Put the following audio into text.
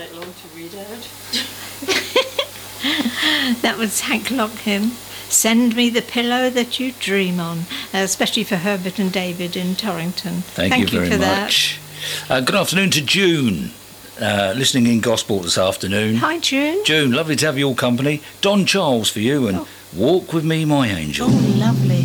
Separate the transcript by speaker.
Speaker 1: that long to read out.
Speaker 2: That was Hank Lockham. Send me the pillow that you dream on, especially for Herbert and David in Torrington.
Speaker 3: Thank you very
Speaker 2: for
Speaker 3: much. Good afternoon to June, listening in Gosport this afternoon.
Speaker 2: Hi, June.
Speaker 3: June, lovely to have your company. Don Charles for you, and Walk With Me, My Angel.
Speaker 2: Oh, lovely.